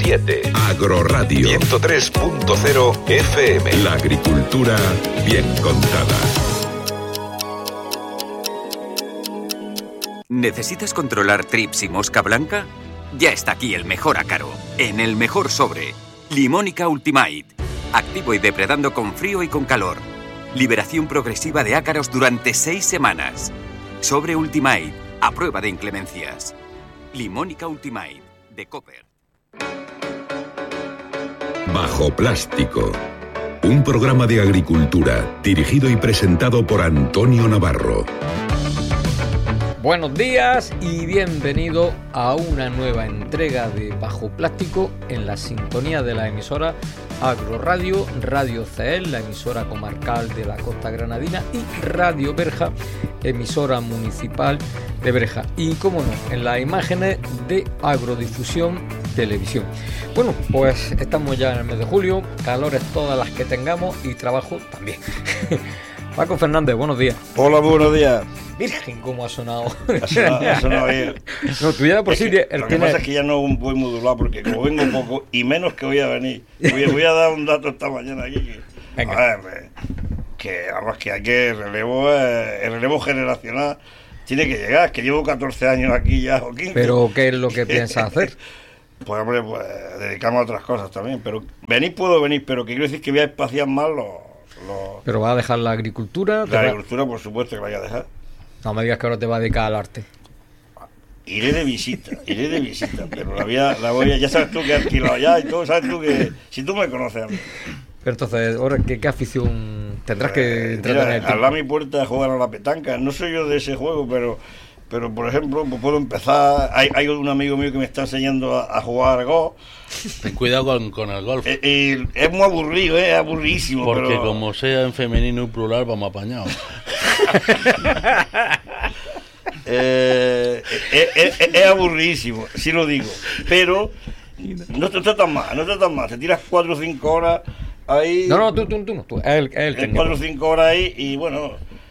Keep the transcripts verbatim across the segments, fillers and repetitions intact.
siete. Agroradio ciento tres punto cero F M. La agricultura bien contada. ¿Necesitas controlar trips y mosca blanca? Ya está aquí el mejor ácaro, en el mejor sobre. Limónica Ultimate. Activo y depredando con frío y con calor. Liberación progresiva de ácaros durante seis semanas. Sobre Ultimate, a prueba de inclemencias. Limónica Ultimate, de Copper. Bajo Plástico. Un programa de agricultura dirigido y presentado por Antonio Navarro. Buenos días y bienvenido a una nueva entrega de Bajo Plástico en la sintonía de la emisora Agroradio, Radio C E L, la emisora comarcal de la Costa Granadina, y Radio Berja, emisora municipal de Berja. Y cómo no, en las imágenes de Agrodifusión Televisión. Bueno, pues estamos ya en el mes de julio, calores todas las que tengamos y trabajo también. Paco Fernández, buenos días. Hola, buenos días. Virgen, cómo ha sonado. Ha sonado, ha sonado bien. No, tú ya por es sí... que, el lo que tiene... pasa es que ya no voy modulado porque como vengo poco y menos que voy a venir. Voy, voy a dar un dato esta mañana aquí. Que, Venga. A ver, que vamos, que aquí el relevo, eh, el relevo generacional tiene que llegar. Que llevo catorce años aquí ya, o quince. Pero ¿qué es lo que piensas hacer? Pues hombre, pues dedicamos a otras cosas también. Pero venir puedo venir, pero que quiero decir que voy a espaciar más los... los ¿Pero vas a dejar la agricultura? la va... agricultura, por supuesto que la voy a dejar. No me digas que ahora te vas a dedicar al arte. Iré de visita, iré de visita, pero la voy a, la voy a, ya sabes tú que he alquilado ya y todo, sabes tú que, si tú me conoces a mí. Pero entonces, ahora, ¿qué, qué afición tendrás que Eh, entretener? mira, al lado de mi puerta a jugar a la petanca, no soy yo de ese juego, pero, pero por ejemplo, pues puedo empezar, hay, hay un amigo mío que me está enseñando a, a jugar golf. Ten cuidado con, con el golf. Eh, eh, es muy aburrido, eh, es aburridísimo. Porque pero... como sea en femenino y plural, vamos apañados. Eh, es, es, es aburridísimo, sí lo digo, pero no te tan mal, no te tan mal, te tiras cuatro o cinco horas ahí. No, no, tú, tú, tú no, tú, él, él en cuatro o cinco horas ahí y bueno,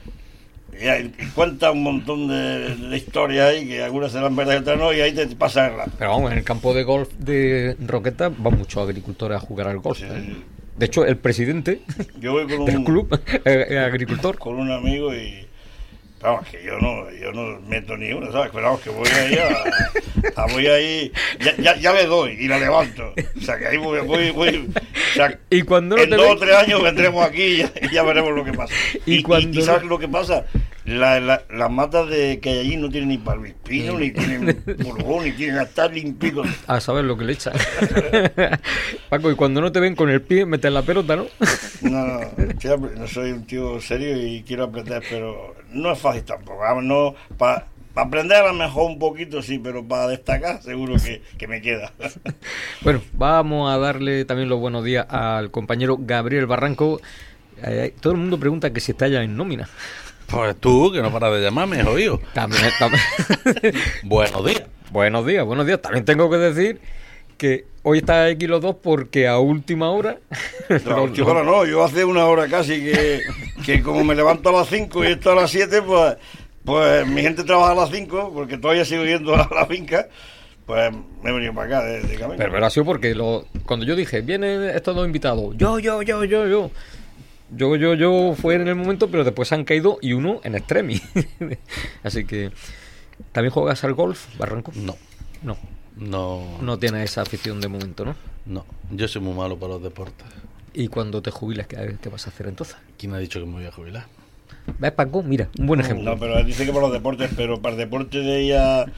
y, y cuenta un montón de, de historias ahí, que algunas serán verdad y otras no, y ahí te pasa el rato. Pero vamos, en el campo de golf de Roqueta van muchos agricultores a jugar al golf. Sí, ¿eh? sí. De hecho, el presidente Yo voy con del un club es agricultor. con un amigo y vamos, que yo no, yo no meto ni una, ¿sabes? Pero vamos, que voy ahí a, a voy ahí, ya, ya, ya le doy y la levanto. O sea, que ahí voy, voy, voy o sea, Y cuando no en te dos ve- o tres años vendremos aquí y ya, y ya veremos lo que pasa. Y Y, cuando y, y ¿sabes no- lo que pasa? La, la, las matas de que hay allí no tienen ni palmispino, ni tienen burgón, ni tienen hasta limpito. A saber lo que le echan. Paco, y cuando no te ven con el pie, metes la pelota, ¿no? No, no, tío, no soy un tío serio y quiero aprender, pero no es fácil tampoco. Vamos, no, para pa aprender a lo mejor un poquito sí, pero para destacar seguro que, que me queda. Bueno, vamos a darle también los buenos días al compañero Gabriel Barranco. Eh, todo el mundo pregunta que si está ya en nómina. Pues tú, que no paras de llamarme, jodido. También, también. Buenos días. Buenos días, buenos días. También tengo que decir que hoy está aquí los dos porque a última hora... No, última hora no, yo hace una hora casi que, que como me levanto a las cinco y esto a las siete, pues, pues mi gente trabaja a las cinco, porque todavía sigo yendo a la finca, pues me he venido para acá de, de camino. Pero, pero ha sido porque lo, cuando yo dije, vienen estos dos invitados, yo, yo, yo, yo, yo... Yo, yo, yo fue en el momento, pero después han caído y uno en extremis. Así que... ¿También juegas al golf, Barranco? No, No, no, no tienes esa afición de momento, ¿no? no. Yo soy muy malo para los deportes. ¿Y cuando te jubiles, qué, qué vas a hacer entonces? ¿Quién ha dicho que me voy a jubilar? ¿Ves, Paco? Mira, un buen ejemplo. No, pero dice que para los deportes, pero para el deporte de ir a,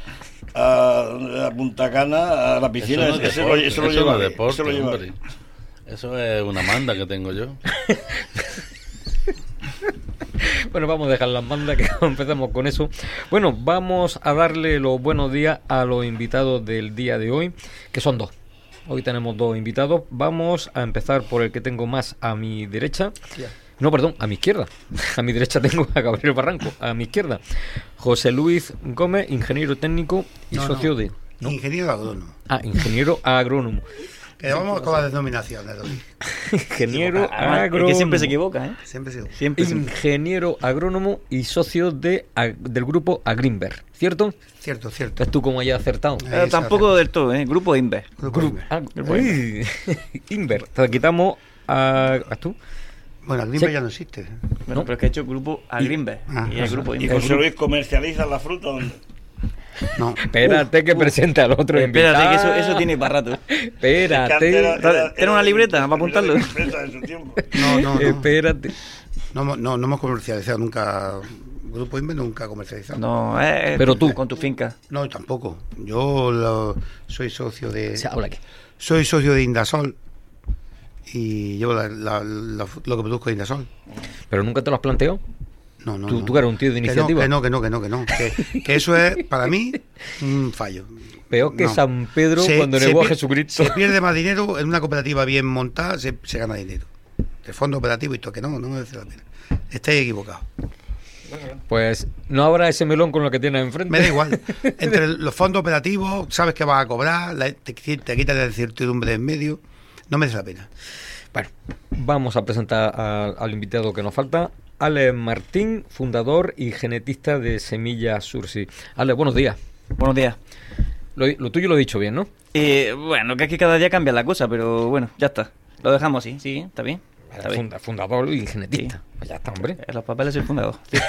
a, a Punta Cana, a la piscina, Eso no es ese, deporte, lo, eso lo eso lleva. no es deporte, eso lo lleva. hombre. Eso es una manda que tengo yo. Bueno, vamos a dejar las mandas, que empezamos con eso. Bueno, vamos a darle los buenos días a los invitados del día de hoy, que son dos. Hoy tenemos dos invitados. Vamos a empezar por el que tengo más a mi derecha. No, perdón, a mi izquierda. A mi derecha tengo a Gabriel Barranco. A mi izquierda, José Luis Gómez, ingeniero técnico y No, socio no. de... ¿no? Ingeniero agrónomo. Ah, ingeniero agrónomo. Que vamos con las denominaciones, lo dije. Ingeniero Además, es agrónomo. que siempre se equivoca, ¿eh? Siempre se Siempre, siempre. Ingeniero agrónomo y socio de, ag- del grupo Agrinver, ¿cierto? Cierto, cierto. ¿Ves tú cómo hayas acertado? Pero Ahí tampoco se del todo, ¿eh? Grupo Inver. Grupo Inver. Ah, uy, Inver. Te quitamos a... ¿a tú? Bueno, Agrinver Sí. ya no existe. Bueno, ¿No? pero es que ha hecho Grupo Agrinver. Ah, Y el eso. Grupo ¿Y Inver. José Luis comercializa la fruta? ¿Dónde? No. Espérate que presente al otro invitado. Espérate, que eso, eso tiene para rato. Espérate. ¿Tiene una libreta para apuntarlo? En su tiempo. No, no, no. Espérate. No, hemos- no, no hemos comercializado nunca. Grupo Inver nunca ha comercializado. No, eh, Pero tú. Con tu finca. No, tampoco. Yo lo- soy socio de. Se habla aquí. Soy socio de Indasol. Y llevo la- la- la- lo que produzco de Indasol. ¿Pero nunca te lo has planteado? No, no. ¿Tú, no. tú eres un tío de Que no, iniciativa? Que no, que no, que no, que no. Que, que eso es, para mí, un fallo. Peor que No. San Pedro Se- cuando se negó a pier- Jesucristo. Se pierde más dinero en una cooperativa bien montada, se, se gana dinero. De fondo operativo y todo, que no, no merece la pena. Estáis equivocados. Pues no habrá ese melón con lo que tienes enfrente. Me da igual. Entre los fondos operativos, sabes que vas a cobrar, la- te, te quitas la incertidumbre de en medio. No merece la pena. Bueno, vamos a presentar a- al invitado que nos falta, Ale Martín, fundador y genetista de Semillas Sursi. Ale, buenos días. Buenos días. Lo, lo tuyo lo he dicho bien, ¿no? Eh, bueno, que es que cada día cambia la cosa, pero bueno, ya está. Lo dejamos así, sí, está bien. Está bien. Funda- fundador y genetista. Pues ya está, hombre. En los papeles soy fundador. Sí.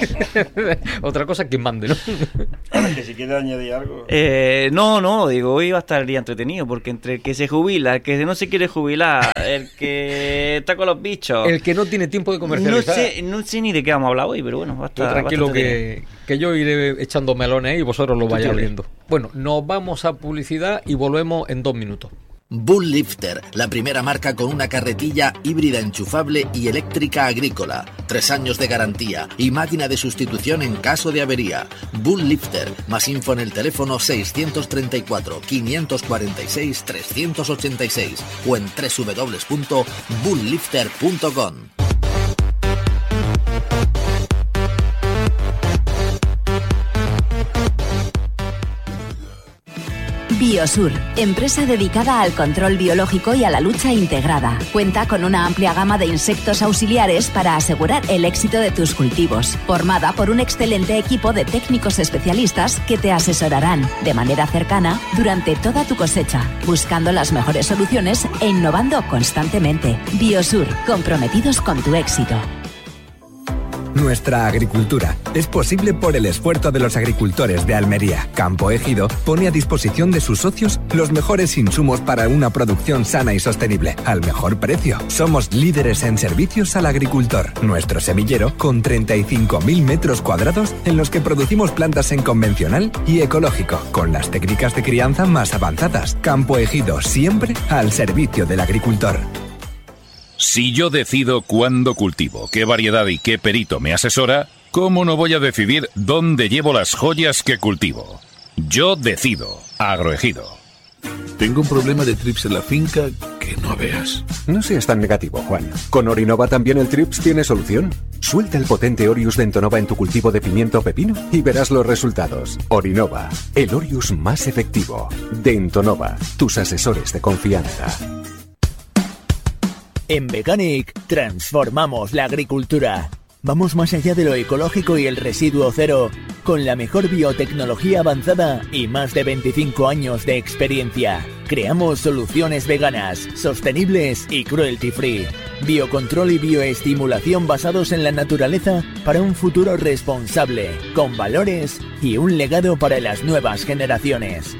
Otra cosa que mande, ¿no? Ahora, que si quieres añadir algo. Eh, no, no, digo, hoy va a estar el día entretenido, porque entre el que se jubila, el que no se quiere jubilar, el que está con los bichos. El que no tiene tiempo de No comercializar. sé, no sé ni de qué vamos a hablar hoy, pero bueno, va a Tú estar. tranquilo va a estar entretenido. que, que yo iré echando melones ahí y vosotros lo vayáis tienes. viendo. Bueno, nos vamos a publicidad y volvemos en dos minutos. Bull Lifter, la primera marca con una carretilla híbrida enchufable y eléctrica agrícola. Tres años de garantía y máquina de sustitución en caso de avería. Bull Lifter. Más info en el teléfono seiscientos treinta y cuatro, quinientos cuarenta y seis, trescientos ochenta y seis o en doble u doble u doble u punto bull lifter punto com. Biosur, empresa dedicada al control biológico y a la lucha integrada. Cuenta con una amplia gama de insectos auxiliares para asegurar el éxito de tus cultivos. Formada por un excelente equipo de técnicos especialistas que te asesorarán de manera cercana durante toda tu cosecha, buscando las mejores soluciones e innovando constantemente. Biosur, comprometidos con tu éxito. Nuestra agricultura es posible por el esfuerzo de los agricultores de Almería. Campo Ejido pone a disposición de sus socios los mejores insumos para una producción sana y sostenible, al mejor precio. Somos líderes en servicios al agricultor. Nuestro semillero, con treinta y cinco mil metros cuadrados en los que producimos plantas en convencional y ecológico, con las técnicas de crianza más avanzadas. Campo Ejido, siempre al servicio del agricultor. Si yo decido cuándo cultivo, qué variedad y qué perito me asesora, ¿cómo no voy a decidir dónde llevo las joyas que cultivo? Yo decido. Agroejido. Tengo un problema de trips en la finca que no veas. No seas tan negativo, Juan. Con Orinova también el trips tiene solución. Suelta el potente Orius de Entonova en tu cultivo de pimiento o pepino y verás los resultados. Orinova, el Orius más efectivo. De Entonova, tus asesores de confianza. En Veganic transformamos la agricultura. Vamos más allá de lo ecológico y el residuo cero, con la mejor biotecnología avanzada y más de veinticinco años de experiencia. Creamos soluciones veganas, sostenibles y cruelty free. Biocontrol y bioestimulación basados en la naturaleza para un futuro responsable, con valores y un legado para las nuevas generaciones.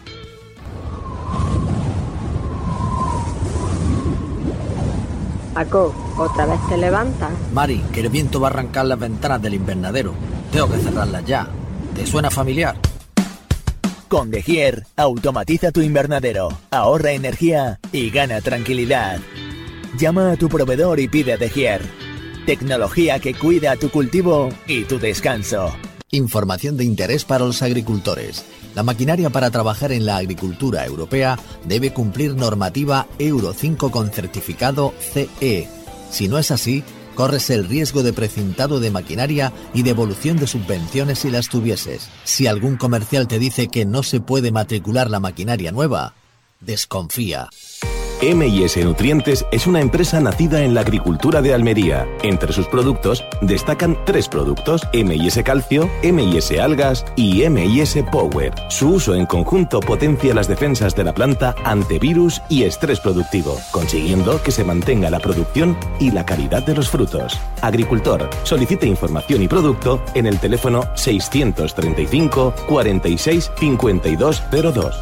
Paco, ¿otra vez te levantas? Mari, que el viento va a arrancar las ventanas del invernadero. Tengo que cerrarlas ya. ¿Te suena familiar? Con De Gier, automatiza tu invernadero, ahorra energía y gana tranquilidad. Llama a tu proveedor y pide De Gier. Tecnología que cuida tu cultivo y tu descanso. Información de interés para los agricultores. La maquinaria para trabajar en la agricultura europea debe cumplir normativa Euro cinco con certificado C E. Si no es así, corres el riesgo de precintado de maquinaria y devolución de subvenciones si las tuvieses. Si algún comercial te dice que no se puede matricular la maquinaria nueva, desconfía. eme y ese Nutrientes es una empresa nacida en la agricultura de Almería. Entre sus productos destacan tres productos: eme y ese Calcio, eme y ese Algas y eme y ese Power. Su uso en conjunto potencia las defensas de la planta ante virus y estrés productivo, consiguiendo que se mantenga la producción y la calidad de los frutos. Agricultor, solicite información y producto en el teléfono seiscientos treinta y cinco, cuarenta y seis, cincuenta y dos cero dos.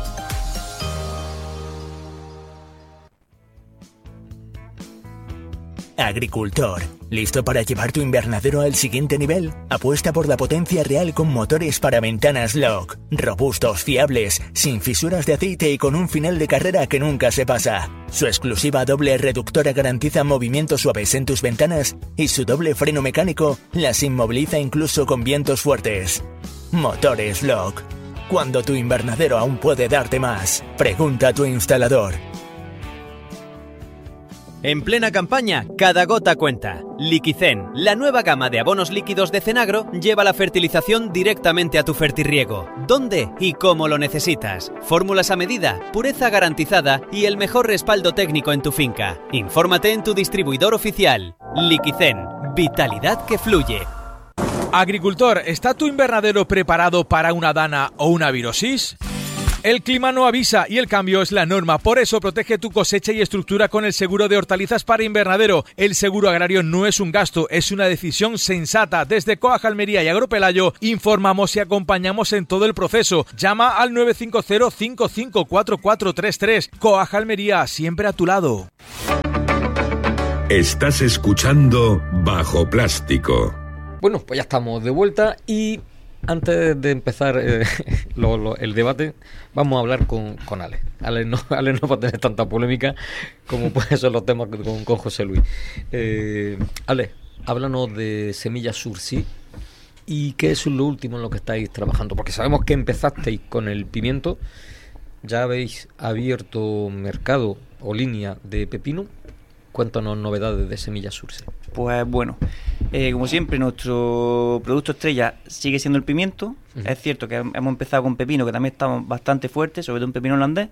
Agricultor, ¿listo para llevar tu invernadero al siguiente nivel? Apuesta por la potencia real con motores para ventanas Lock. Robustos, fiables, sin fisuras de aceite y con un final de carrera que nunca se pasa. Su exclusiva doble reductora garantiza movimientos suaves en tus ventanas y su doble freno mecánico las inmoviliza incluso con vientos fuertes. Motores Lock. Cuando tu invernadero aún puede darte más, pregunta a tu instalador. En plena campaña, cada gota cuenta. Liquicen, la nueva gama de abonos líquidos de Cenagro, lleva la fertilización directamente a tu fertirriego. ¿Dónde y cómo lo necesitas? Fórmulas a medida, pureza garantizada y el mejor respaldo técnico en tu finca. Infórmate en tu distribuidor oficial. Liquicen, vitalidad que fluye. Agricultor, ¿está tu invernadero preparado para una dana o una virosis? El clima no avisa y el cambio es la norma. Por eso protege tu cosecha y estructura con el seguro de hortalizas para invernadero. El seguro agrario no es un gasto, es una decisión sensata. Desde Coag Almería y Agropelayo informamos y acompañamos en todo el proceso. Llama al nueve cinco cero, cinco cinco cuatro cuatro tres tres. Coag Almería, siempre a tu lado. Estás escuchando Bajo Plástico. Bueno, pues ya estamos de vuelta y antes de empezar eh, lo, lo, el debate, vamos a hablar con, con Ale. Ale no, Ale no va a tener tanta polémica como pueden ser los temas con, con José Luis. Eh, Ale, háblanos de Semillas Sursi y qué es lo último en lo que estáis trabajando. Porque sabemos que empezasteis con el pimiento, ya habéis abierto mercado o línea de pepino. Cuéntanos novedades de Semillas Sursi. Pues bueno, eh, como siempre, nuestro producto estrella sigue siendo el pimiento. Uh-huh. Es cierto que hemos empezado con pepino, que también está bastante fuerte, sobre todo un pepino holandés.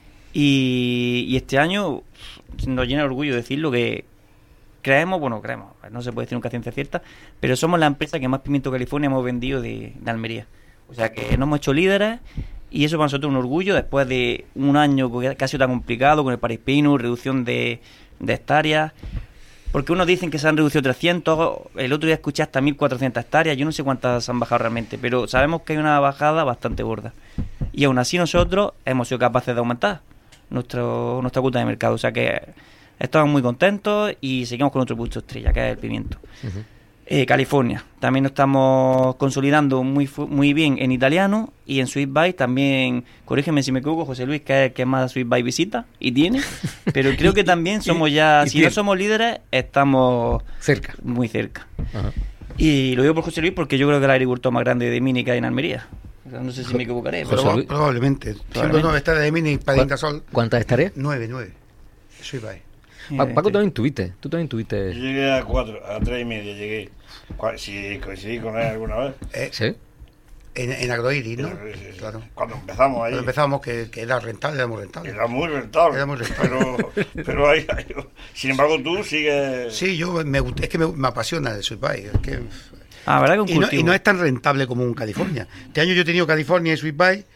Y, y este año nos llena de orgullo decirlo que creemos, bueno, creemos, no se puede decir nunca ciencia cierta, pero somos la empresa que más pimiento California hemos vendido de, de Almería. O sea que nos hemos hecho líderes y eso para nosotros es un orgullo después de un año que ha sido tan complicado con el parahispino, reducción de... de hectáreas, porque unos dicen que se han reducido trescientos, el otro día escuché hasta mil cuatrocientas hectáreas, yo no sé cuántas han bajado realmente, pero sabemos que hay una bajada bastante gorda, y aún así nosotros hemos sido capaces de aumentar nuestro, nuestra cuota de mercado, o sea que estamos muy contentos y seguimos con nuestro producto estrella, que es el pimiento. Uh-huh. Eh, California, también nos estamos consolidando muy muy bien en italiano y en Sweet By también, corrígeme si me equivoco, José Luis, que es el que más Sweet By visita y tiene, pero creo que también somos ya, y, y si tiene. No somos líderes, estamos cerca, muy cerca. Uh-huh. Y lo digo por José Luis porque yo creo que el agricultor más grande de Mini que hay en Almería. O sea, no sé si me equivocaré, pero Proba- probablemente. Siendo nueve hectáreas de Mini para Incasol. ¿Cuántas hectáreas? Nueve, nueve. Sweet By. Pa- Paco, tú también tuviste, tú también tuviste. Yo llegué a cuatro, a tres y media llegué. Si coincidí con él alguna vez. Eh, ¿Sí? En, en Agroiris, ¿no? Sí, sí, sí. Claro. Cuando empezamos ahí. Cuando empezamos que, que era rentable, era muy rentable. Era muy rentable. Era muy rentable. Pero, pero ahí, ahí, sin embargo tú sigues. Sí, yo me es que me, me apasiona el Sweet By. Es que, ah, ¿verdad? Que un y, no, y no es tan rentable como un California. Este año yo he tenido California y Sweet By.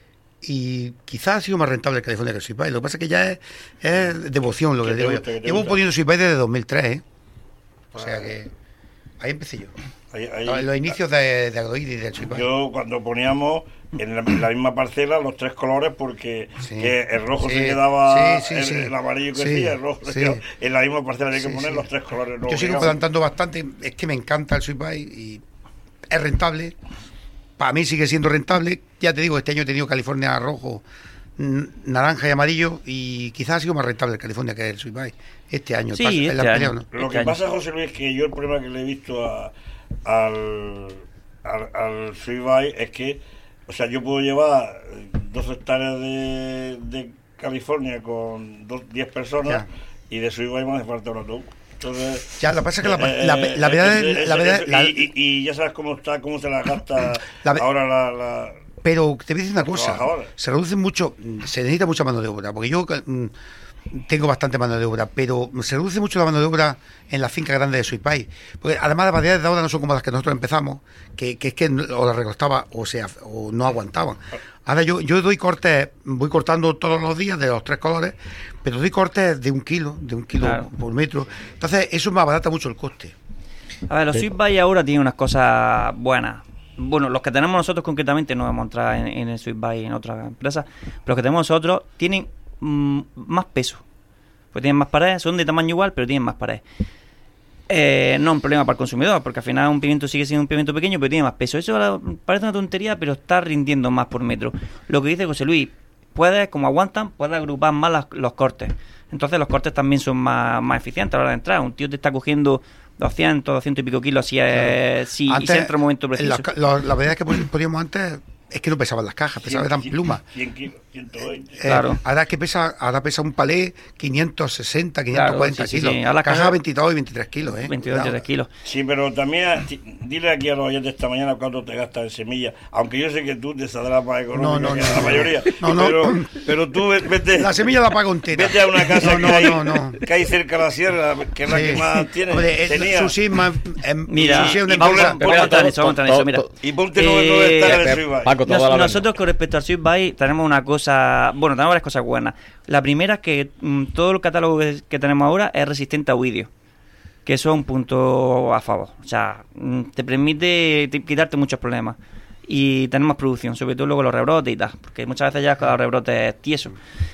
Y quizás ha sido más rentable el California que el Sweet By. Lo que pasa es que ya es, es devoción lo que digo yo. Llevo poniendo Sweet By desde dos mil tres, ¿eh? O sea que ahí empecé yo. Ahí, ahí, los, los inicios de, de Agroiris y del Sweet By. Yo cuando poníamos en la, en la misma parcela los tres colores porque sí, que el rojo sí, se quedaba, sí, sí, el, sí. el amarillo que sí, el rojo sí. quedaba, en la misma parcela había que sí, poner sí. los tres colores. Yo sigo plantando bastante, es que me encanta el Sweet By y es rentable. Para mí sigue siendo rentable. Ya te digo, este año he tenido California rojo, n- naranja y amarillo y quizás ha sido más rentable el California que el Sweet By. Este año. Sí, pasa, este en la año. Pelea, ¿no? Lo este que año. pasa, José Luis, es que yo el problema que le he visto a, al, al, al Sweet By es que, o sea, yo puedo llevar dos hectáreas de, de California con dos, diez personas ya. Y de Sweet By me hace falta un autobús. Entonces, ya, lo que pasa es que la, eh, la, la, la verdad es, es, la verdad es, la, y, y, y ya sabes cómo está, cómo se la gasta la, ahora la, la pero te voy a decir una cosa, se reduce mucho, se necesita mucha mano de obra, porque yo tengo bastante mano de obra, pero se reduce mucho la mano de obra en las fincas grandes de Sweet Pie, porque además las variedades de ahora no son como las que nosotros empezamos, que, que es que o las recortaba o sea o no aguantaban. Ahora yo, yo doy cortes, voy cortando todos los días de los tres colores, pero doy cortes de un kilo, de un kilo claro. por metro, entonces eso me abarata mucho el coste. A ver, los Sweet Pie ahora tienen unas cosas buenas. Bueno, los que tenemos nosotros concretamente, no vamos a entrar en, en el Sweet Pie en otras empresas, pero los que tenemos nosotros tienen mmm, más peso. Pues tienen más paredes, son de tamaño igual, pero tienen más paredes. Eh, no es un problema para el consumidor, porque al final un pimiento sigue siendo un pimiento pequeño, pero tiene más peso. Eso parece una tontería, pero está rindiendo más por metro. Lo que dice José Luis, puedes, como aguantan, puedes agrupar más las, los cortes. Entonces los cortes también son más, más eficientes a la hora de entrar. Un tío te está cogiendo doscientos, doscientos y pico kilos si, es, si antes, y se entra en un momento preciso. La, la, la verdad es que podíamos antes es que no pesaban las cajas, pesaban tan plumas. cien kilos, ciento veinte. Eh, claro. Ahora que pesa, ahora pesa un palé quinientos sesenta, quinientos cuarenta claro, sí, sí, kilos. sí. La caja, caja veintidós y veintitrés kilos, ¿eh? veintidós y veintitrés kilos. Sí, pero también dile aquí a los oyentes esta mañana cuánto te gastas en semillas, aunque yo sé que tú te saldrás más económico no, no, que no, la mayoría. No, no. Pero, pero tú vete. La semilla la pago entera. Vete a una casa no, que, hay, no, no. que hay cerca de la sierra, que es la sí. que más tiene. Hombre, tenía. Susi más. Eh, mira, Susi y vamos a entrar en eso, vamos a entrar en eso, mira. Y ponte nueve hectáreas de Sweet. Nosotros con respecto al Sweet Pie tenemos una cosa, bueno, tenemos varias cosas buenas. La primera es que mm, todo el catálogo que, que tenemos ahora es resistente a huidio, que eso es un punto a favor. O sea, mm, te permite te, quitarte muchos problemas y tener más producción, sobre todo luego los rebrotes y tal, porque muchas veces ya cada rebrote es tieso.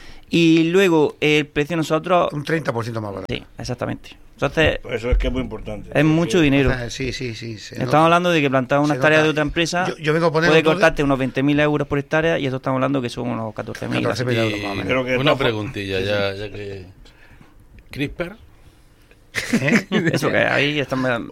Y luego el precio nosotros... Un treinta por ciento más barato. Sí, exactamente. Entonces, pues eso es que es muy importante. Es mucho que, dinero. O sea, sí, sí, sí. Estamos hablando de que plantar una hectárea nota. de otra empresa yo, yo vengo a poner puede costarte unos veinte mil euros por hectárea y esto estamos hablando que son unos catorce mil euros. Creo que una preguntilla, ya, ya que... ¿CRISPR? ¿Eh? Eso que ahí están...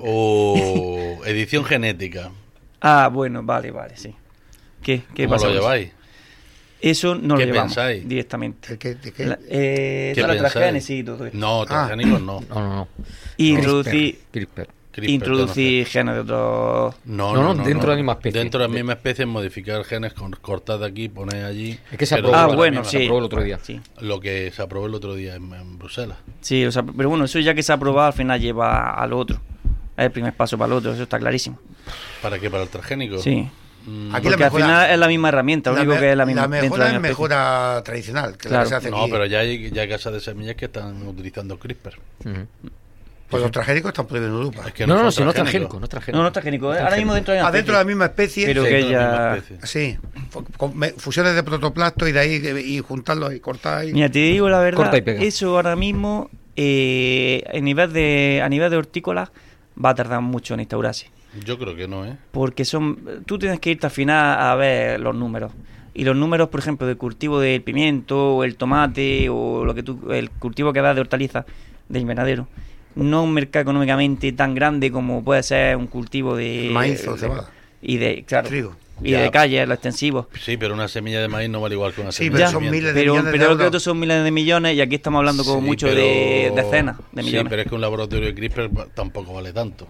O edición genética. Ah, bueno, vale, vale, sí. ¿Qué, qué ¿Cómo pasa lo lleváis? Eso no ¿Qué lo llevamos pensáis? directamente. ¿Qué, qué? La, eh, ¿Qué la transgénesis y todo eso. No, transgénicos ah. no. No, no, no. Y introducir... CRISPR. CRISPR, introducir no genes de otros... No, no, no, no, no dentro no. de la misma especie. Dentro de la misma especie, modificar genes, con, cortar de aquí, poner allí. Es que se pero aprobó, ah, bueno, se sí. aprobó el otro día. Sí. Lo que se aprobó el otro día en, en Bruselas. Sí, o sea, pero bueno, eso ya que se ha aprobado al final lleva al otro. Es el primer paso para el otro, eso está clarísimo. ¿Para qué? ¿Para el transgénico? Sí. Mm. Aquí Porque la mejora, al final es la misma herramienta, lo único me, que es la misma. La mejora es mejora tradicional. Que claro. la que se hace no, aquí. pero ya hay, ya hay casas de semillas que están utilizando CRISPR. Uh-huh. Pues los transgénicos están prohibidos en Europa. Es que no, no, no, no, si no es transgénico, no es transgénico. No, no es transgénico. Ahora mismo dentro de, adentro de la misma especie. Pero sí, que ya... Sí, con fusiones de protoplasto y de ahí y juntarlos y cortar. Y... Mira, te digo la verdad, eso ahora mismo eh, a nivel de a nivel de hortícolas va a tardar mucho en instaurarse. Yo creo que no, ¿eh? Porque son tú tienes que irte al final a ver los números. Y los números, por ejemplo, del cultivo del pimiento o el tomate o lo que tú el cultivo que da de hortaliza de invernadero, no un mercado económicamente tan grande como puede ser un cultivo de maíz o de, cebada. Y de claro, trigo. Y ya. de calle, los extensivos. Sí, pero una semilla de maíz no vale igual que una sí, semilla pero de son pimiento. miles de pero, millones pero de lo que euros. otros son miles de millones y aquí estamos hablando como sí, mucho pero... de decenas de millones. Sí, pero es que un laboratorio de CRISPR tampoco vale tanto.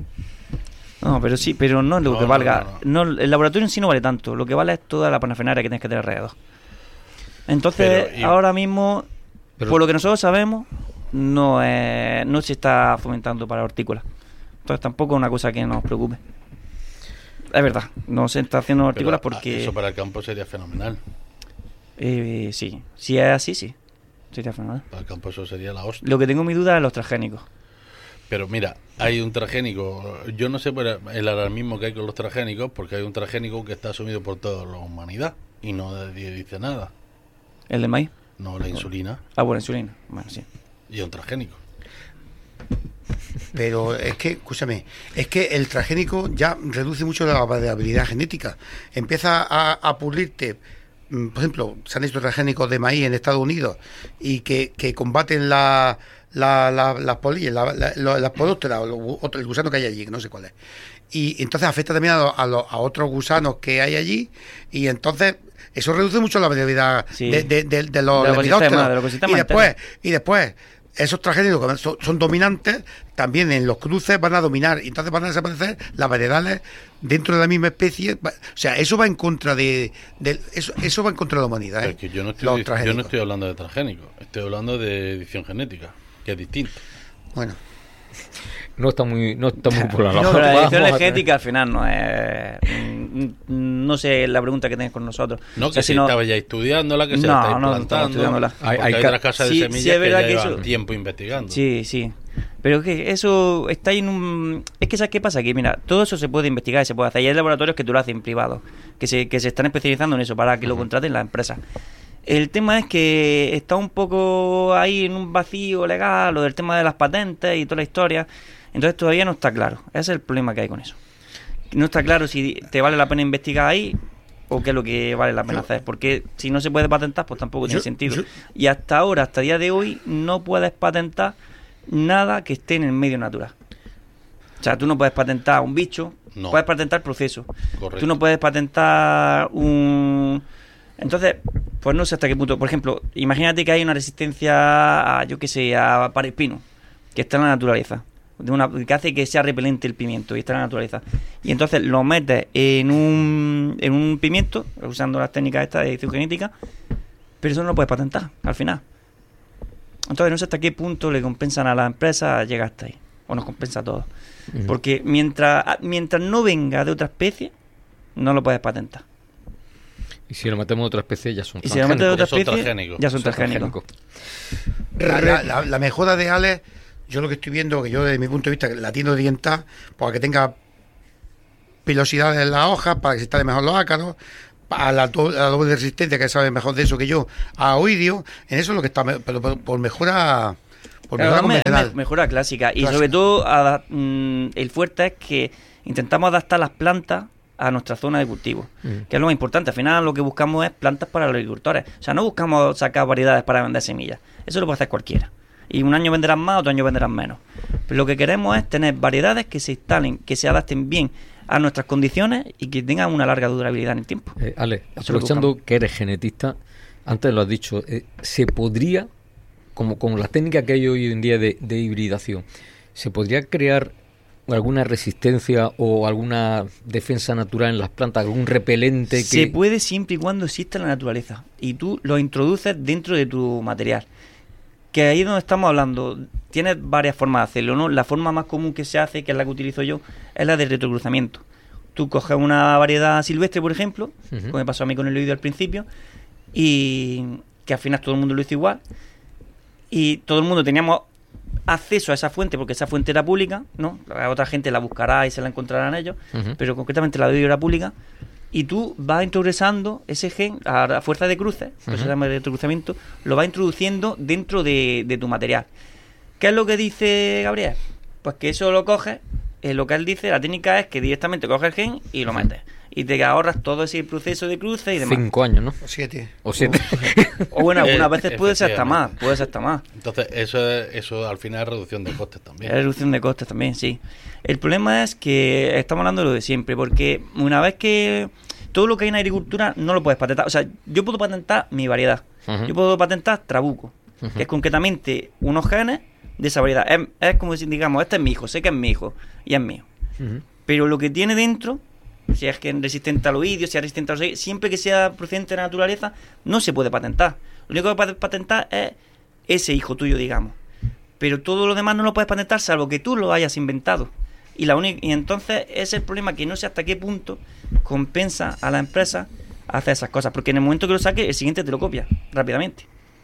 No, pero sí, pero no es lo no, que no, valga. No, no. No, el laboratorio en sí no vale tanto. Lo que vale es toda la parafernalia que tienes que tener alrededor. Entonces, pero, y... ahora mismo, pero... por lo que nosotros sabemos, no es, no se está fomentando para hortícolas. Entonces tampoco es una cosa que nos preocupe. Es verdad, no se está haciendo hortícolas pero, porque... Eso para el campo sería fenomenal. Eh, sí, si es así, sí. Sería fenomenal. Para el campo eso sería la hostia. Lo que tengo mi duda es los transgénicos. Pero mira, hay un transgénico, yo no sé por el alarmismo que hay con los transgénicos, porque hay un transgénico que está asumido por toda la humanidad y no dice nada. ¿El de maíz? No, la insulina. Ah, bueno, insulina. Bueno, sí. Y un transgénico. Pero es que, escúchame, es que el transgénico ya reduce mucho la variabilidad genética. Empieza a, a pulirte, por ejemplo, se han hecho transgénicos de maíz en Estados Unidos y que, que combaten la, la, la, las polillas, la, la, las podósteras, o el gusano que hay allí, que no sé cuál es. Y entonces afecta también a, a, a otros gusanos que hay allí y entonces... Eso reduce mucho la variabilidad sí. de, de, de, de los lepidópteros. Y después, y después esos transgénicos que son, son dominantes, también en los cruces van a dominar, y entonces van a desaparecer las variedades dentro de la misma especie. O sea, eso va en contra de, de eso, eso va en contra de la humanidad, ¿eh? Es que yo no estoy, yo no estoy hablando de transgénicos, estoy hablando de edición genética, que es distinto. Bueno. No está muy, no está muy por la no, pero la edición genética al final no es. No sé la pregunta que tenéis con nosotros. No, o sea, que si no, estaba ya estudiándola, que se no, la está no, implantando. No, hay, hay, hay otras casas de sí, semillas sí, es que ya que llevan eso, tiempo investigando. Sí, sí. Pero es que eso está en un. Es que ¿sabes qué pasa? Que mira, todo eso se puede investigar y se puede hacer. Y hay laboratorios que tú lo haces en privado, que se, que se están especializando en eso para que uh-huh. lo contraten las empresas. El tema es que está un poco ahí en un vacío legal, lo del tema de las patentes y toda la historia. Entonces todavía no está claro. Ese es el problema que hay con eso. No está claro si te vale la pena investigar ahí o qué es lo que vale la pena yo, hacer. Porque si no se puede patentar, pues tampoco tiene yo, sentido. Yo, y hasta ahora, hasta el día de hoy, no puedes patentar nada que esté en el medio natural. O sea, tú no puedes patentar un bicho, no. puedes patentar procesos. Correcto. Tú no puedes patentar un... Entonces, pues no sé hasta qué punto. Por ejemplo, imagínate que hay una resistencia a, yo qué sé, a parespino, que está en la naturaleza. De una, que hace que sea repelente el pimiento y está en la naturaleza. Y entonces lo metes en un, en un pimiento, usando las técnicas estas de edición genética, pero eso no lo puedes patentar al final. Entonces no sé hasta qué punto le compensan a las empresas llegar hasta ahí, o nos compensa a todos. Uh-huh. Porque mientras, mientras no venga de otra especie, no lo puedes patentar. Y si lo metemos de otra especie ya son y si lo metes de otra especie, transgénicos. ya son transgénicos. La, la, la, la mejora de Alex, yo lo que estoy viendo, que yo desde mi punto de vista la tiendo orientada, para que tenga pilosidades en las hojas, para que se instalen mejor los ácaros, a la, do, a la doble resistencia, que sabe mejor de eso que yo, a oidio, en eso es lo que está, pero por, por mejora por mejora, me, me, mejora clásica. Y clásica. Sobre todo a, mm, el fuerte es que intentamos adaptar las plantas a nuestra zona de cultivo, mm. que es lo más importante. Al final lo que buscamos es plantas para los agricultores. O sea, no buscamos sacar variedades para vender semillas. Eso lo puede hacer cualquiera. Y un año venderán más, otro año venderán menos. Pero lo que queremos es tener variedades que se instalen, que se adapten bien a nuestras condiciones y que tengan una larga durabilidad en el tiempo. Eh, Ale, aprovechando que eres genetista, antes lo has dicho, eh, se podría, como con las técnicas que hay hoy en día de, de hibridación, ¿se podría crear alguna resistencia o alguna defensa natural en las plantas, algún repelente? Que... Se puede siempre y cuando exista en la naturaleza y tú lo introduces dentro de tu material. Que ahí es donde estamos hablando. Tienes varias formas de hacerlo, ¿no? La forma más común que se hace, que es la que utilizo yo, es la de retrocruzamiento. Tú coges una variedad silvestre, por ejemplo, uh-huh. como me pasó a mí con el oidio al principio, y que al final todo el mundo lo hizo igual, y todo el mundo teníamos acceso a esa fuente, porque esa fuente era pública, ¿no? La otra gente la buscará y se la encontrarán ellos, uh-huh. pero concretamente la de oidio era pública, y tú vas introduciendo ese gen a la fuerza de cruces, uh-huh. eso se llama retrocruzamiento, lo vas introduciendo dentro de, de tu material. ¿Qué es lo que dice Gabriel? Pues que eso lo coges, eh, lo que él dice, la técnica es que directamente coges el gen y lo metes. Y te ahorras todo ese proceso de cruce y demás. Cinco años, ¿no? O siete. O siete. O bueno, algunas veces puede ser hasta más, puede ser hasta más. Entonces, eso es, eso al final es reducción de costes también. Es reducción de costes también, sí. El problema es que estamos hablando de lo de siempre, porque una vez que todo lo que hay en agricultura no lo puedes patentar. O sea, yo puedo patentar mi variedad. Uh-huh. Yo puedo patentar trabuco, uh-huh. que es concretamente unos genes de esa variedad. Es, es como si digamos, este es mi hijo, sé que es mi hijo y es mío. Uh-huh. Pero lo que tiene dentro, si es que es resistente al oidio, si es resistente a los oidios, siempre que sea procedente de la naturaleza, no se puede patentar. Lo único que puedes patentar es ese hijo tuyo, digamos. Pero todo lo demás no lo puedes patentar salvo que tú lo hayas inventado. Y la única, y entonces ese es el problema, que no sé hasta qué punto compensa a la empresa hacer esas cosas, porque en el momento que lo saque, el siguiente te lo copia rápidamente.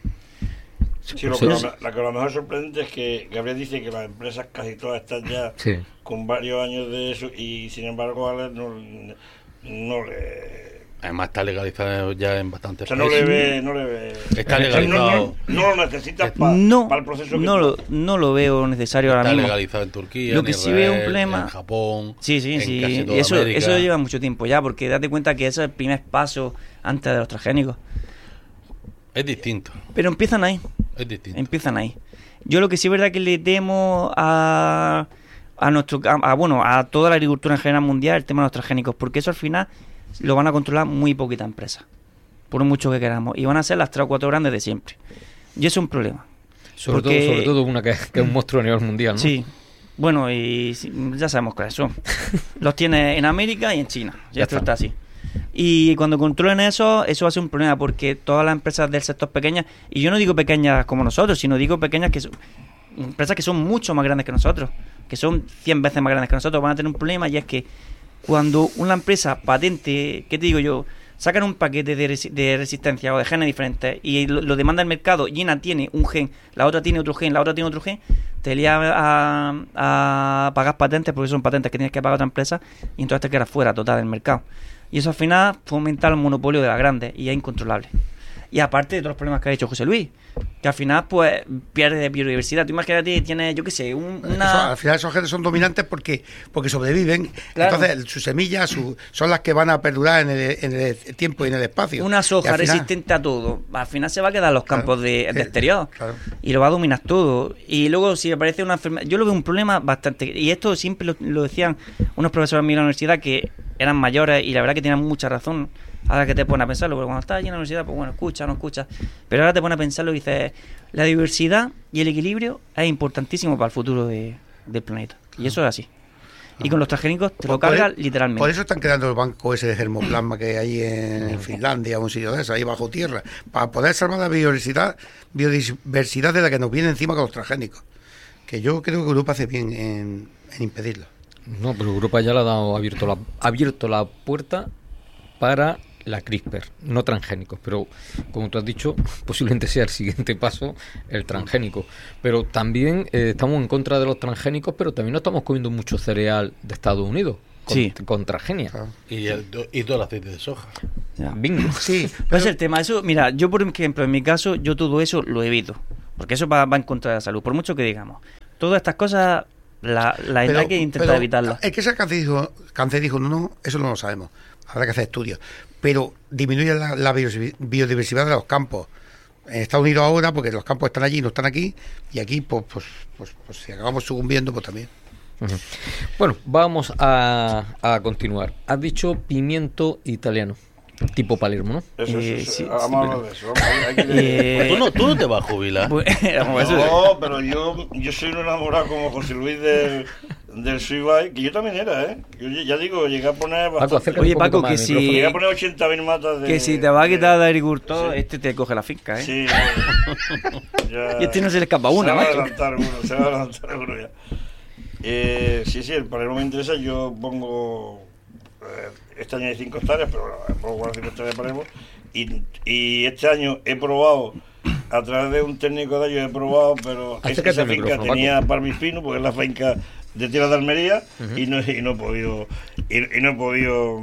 Sí, lo que, lo, la que a lo mejor sorprendente es que Gabriel dice que las empresas casi todas están ya sí. con varios años de eso, y sin embargo Alex no, no le... Además está legalizado ya en bastantes países. O sea, no le ve... No le ve está legalizado. No, no, no lo necesitas para no, pa el proceso que no lo, no lo veo necesario está ahora mismo. Está legalizado en Turquía, lo que en sí Israel, veo un problema, en Japón, sí, sí, en sí. casi toda eso, América. Eso lleva mucho tiempo ya, porque date cuenta que ese es el primer paso antes de los transgénicos. Es distinto. Pero empiezan ahí. Es distinto. Empiezan ahí. Yo lo que sí es verdad que le temo a, a nuestro a, bueno, a toda la agricultura en general mundial, el tema de los transgénicos, porque eso al final lo van a controlar muy poquita empresa, por mucho que queramos, y van a ser las tres o cuatro grandes de siempre. Y eso es un problema. Sobre, porque, todo, sobre todo una que, que es un monstruo a nivel mundial, ¿no? Sí. Bueno, y ya sabemos cuáles son. Los tiene en América y en China. Ya, ya esto está. está así. Y cuando controlen eso, eso va a ser un problema, porque todas las empresas del sector pequeñas, y yo no digo pequeñas como nosotros, sino digo pequeñas que son empresas que son mucho más grandes que nosotros, que son cien veces más grandes que nosotros, van a tener un problema, y es que cuando una empresa patente, ¿qué te digo yo? Sacan un paquete de, resi- de resistencia o de genes diferentes y lo, lo demanda el mercado, y una tiene un gen, la otra tiene otro gen, la otra tiene otro gen, te lías a, a pagar patentes, porque son patentes que tienes que pagar a otra empresa, y entonces te quedas fuera total del mercado. Y eso al final fomenta el monopolio de las grandes y es incontrolable. Y aparte de todos los problemas que ha dicho José Luis, que al final pues pierde de biodiversidad. Tú imagínate, tienes, yo qué sé, un, una... Eso, al final esos genes son dominantes porque porque sobreviven. Claro. Entonces sus semillas su, son las que van a perdurar en el, en el tiempo y en el espacio. Una soja final... resistente a todo. Al final se va a quedar en los campos claro, de, de exterior. Claro. Y lo va a dominar todo. Y luego si aparece una enfermedad... Yo lo veo un problema bastante... Y esto siempre lo, lo decían unos profesores míos en la universidad que eran mayores y la verdad que tenían mucha razón. Ahora que te pones a pensarlo, porque cuando estás allí en la universidad, pues bueno, escucha, no escucha. Pero ahora te pones a pensarlo y dices, la diversidad y el equilibrio es importantísimo para el futuro de, del planeta. Y eso es así. Y con los transgénicos te lo cargas literalmente. Por eso están creando el banco ese de germoplasma que hay en Finlandia o un sitio de eso, ahí bajo tierra, para poder salvar la biodiversidad, biodiversidad de la que nos viene encima con los transgénicos. Que yo creo que Europa hace bien en, en impedirlo. No, pero Europa ya le ha dado abierto la, ha abierto la puerta para la CRISPR, no transgénicos, pero como tú has dicho, posiblemente sea el siguiente paso el transgénico. Pero también eh, estamos en contra de los transgénicos, pero también no estamos comiendo mucho cereal de Estados Unidos con, sí. con transgenia. Ah. Y, el, y todo el aceite de soja. Ya. Bingo. Sí, pero es el tema. Eso, mira, yo por ejemplo, en mi caso, yo todo eso lo evito, porque eso va, va en contra de la salud, por mucho que digamos. Todas estas cosas la, la hay que intentar evitarlas. Es que sea cancerígeno, cancerígeno no, eso no lo sabemos. Habrá que hacer estudios, pero disminuye la, la biodiversidad de los campos. En Estados Unidos ahora, porque los campos están allí, no están aquí, y aquí, pues, pues, pues, pues si acabamos sucumbiendo, pues también. Uh-huh. Bueno, vamos a, a continuar. Has dicho pimiento italiano, tipo Palermo, ¿no? Eso, eh, eso, sí, vamos sí, a hablar de eso. Hay que... eh, ¿Tú, no, tú no te vas a jubilar. No, pero yo, yo soy un enamorado como José Luis del, del Sweetbite, que yo también era, ¿eh? Yo ya digo, llegué a poner bastante. Oye, Paco, que si... Llegué a poner ochenta mil matas de... Que si te va a quitar de agricultor, sí. Este te coge la finca, ¿eh? Sí. Ya, y este no se le escapa una, se va macho. a adelantar uno, se va a adelantar uno ya. Eh, sí, sí, el Palermo me interesa, yo pongo... Eh, este año hay cinco hectáreas, pero pongo cuatro cinco hectáreas de Palermo. Y, y este año he probado, a través de un técnico de ellos he probado, pero es que esa finca tenía parmispino, porque es la finca de tierra de Almería, uh-huh. y, no, y no he podido, y, y no he podido,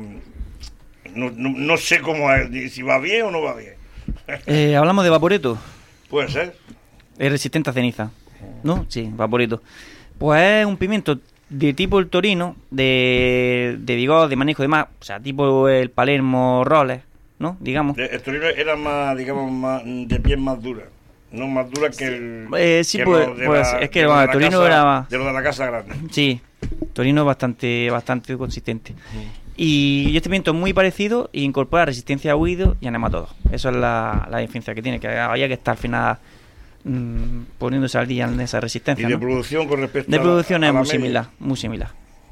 no, no, no sé cómo es, si va bien o no va bien. eh, Hablamos de vaporeto. Puede ser. Es resistente a ceniza, ¿no? Sí, vaporeto. Pues es un pimiento de tipo el Torino, de, de vigor, de manejo de más, o sea, tipo el Palermo Roller, ¿no? Digamos. El Torino era más, digamos, más de piel más dura, no más dura que el... Eh, sí, que pues, pues la, es que bueno, el Torino casa, era más... De lo de la casa grande. Sí, Torino es bastante, bastante consistente. Mm. Y este pimiento es muy parecido e incorpora resistencia a huido y a nematodos. Eso es la, la diferencia que tiene, que había que estar al final... Mm, poniéndose al día en esa resistencia. Y de ¿no? producción con respecto de producción a la, es a muy media. similar, muy similar.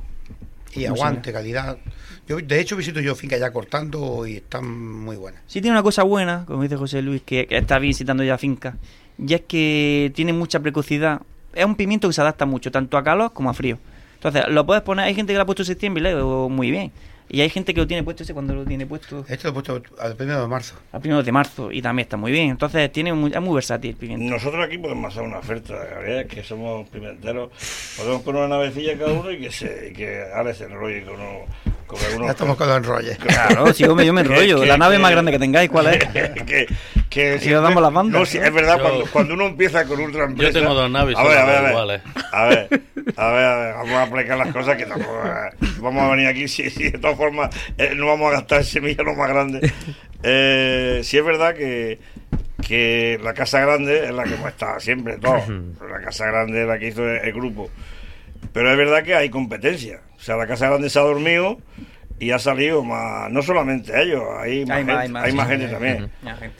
Y muy aguante, similar. calidad. Yo de hecho visito yo fincas ya cortando y están muy buenas. Sí tiene una cosa buena, como dice José Luis, que, que está visitando ya fincas, y es que tiene mucha precocidad. Es un pimiento que se adapta mucho, tanto a calor como a frío. Entonces, lo puedes poner, hay gente que lo ha puesto en septiembre y le va muy bien. Y hay gente que lo tiene puesto ese cuando lo tiene puesto. Este lo he puesto al primero de marzo. Al primero de marzo y también está muy bien. Entonces tiene muy, es muy versátil el pimiento. Nosotros aquí podemos hacer una oferta, Gabriel, que somos pimenteros. Podemos poner una navecilla cada uno y que se, y que Alex se enrolle con uno. Con algunos, ya estamos con los enrolles. Claro, si yo me, yo me enrollo. Que, la nave que, más grande que tengáis, ¿cuál es? que, que si nos damos las bandas. No, si, es verdad, yo, cuando, cuando uno empieza con ultra empresa. Yo tengo dos naves. A ver, a ver, a ver, iguales. a ver, a ver, a ver, vamos a aplicar las cosas que tampoco. Vamos a venir aquí, si, si de todas formas eh, no vamos a gastar semillas lo más grande. Eh, si es verdad que que la casa grande es la que hemos estado siempre, todos. La casa grande es la que hizo el, el grupo. Pero es verdad que hay competencia. O sea, la casa grande se ha dormido y ha salido más, no solamente ellos, hay más, hay gente, más, hay más, hay más gente también. Más gente.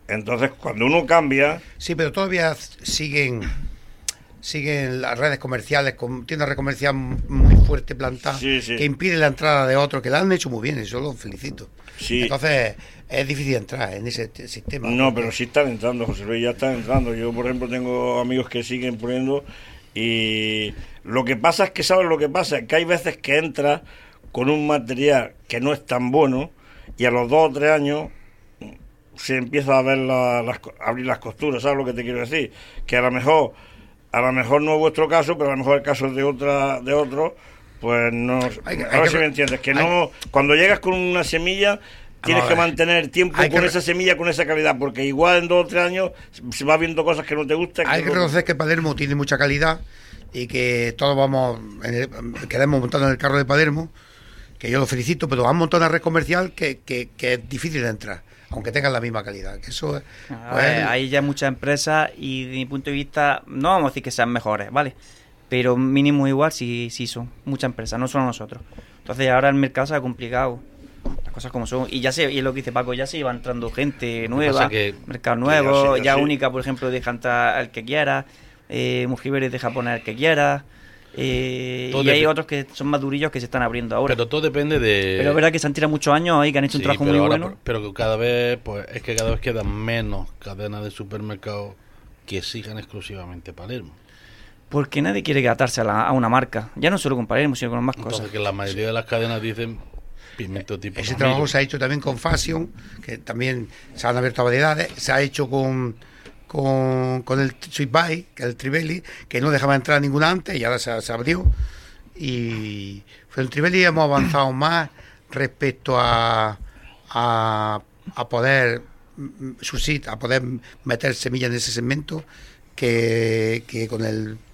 Entonces, cuando uno cambia... Sí, pero todavía siguen siguen las redes comerciales con tiendas de comercial muy fuerte plantadas, sí, sí. que impiden la entrada de otros, que la han hecho muy bien, eso lo felicito. Sí. Entonces, es difícil entrar en ese t- sistema. No, porque... pero sí están entrando, José Luis, ya están entrando. Yo, por ejemplo, tengo amigos que siguen poniendo y lo que pasa es que, ¿sabes lo que pasa? Que hay veces que entras con un material que no es tan bueno y a los dos o tres años se empieza a ver la, las, abrir las costuras, ¿sabes lo que te quiero decir? Que a lo mejor, a lo mejor no es vuestro caso, pero a lo mejor el caso de otra, de otro, pues no. Hay que, a ver hay si que, me entiendes, que hay, no, cuando llegas con una semilla tienes que mantener tiempo con que, esa semilla, con esa calidad, porque igual en dos o tres años se va viendo cosas que no te gustan. Hay que, que reconocer que Palermo tiene mucha calidad y que todos vamos, en el, quedamos montando en el carro de Palermo, que yo lo felicito, pero han montado una red comercial que, que, que es difícil de entrar, aunque tengan la misma calidad. Que eso, pues, ver, hay ya muchas empresas y de mi punto de vista, no vamos a decir que sean mejores, ¿vale? Pero mínimo igual sí, sí son muchas empresas, no solo nosotros. Entonces ahora el mercado se ha complicado, las cosas como son, y ya se, y es lo que dice Paco, ya se iba entrando gente nueva, que, mercado nuevo, ya sí. Única, por ejemplo, deja entrar al que quiera, eh, Mujiberes deja poner al que quiera. Eh, y hay otros que son más durillos que se están abriendo ahora. Pero todo depende de... Pero es verdad que se han tirado muchos años ahí, que han hecho sí, un trabajo muy ahora, bueno. Pero cada vez, pues es que cada vez quedan menos cadenas de supermercados que exijan exclusivamente Palermo. Porque nadie quiere atarse a, la, a una marca, ya no solo con Palermo, sino con más Entonces, cosas. Que la mayoría de las cadenas dicen pimiento tipo Ese mamillo. trabajo se ha hecho también con Fashion, que también se han abierto variedades, se ha hecho con... Con, con el Sweet Buy, que es el Trivelli, que no dejaba entrar ninguna antes y ahora se, se abrió. Y con el Trivelli hemos avanzado más respecto a, a, a poder subsistir, a poder meter semillas en ese segmento que, que con el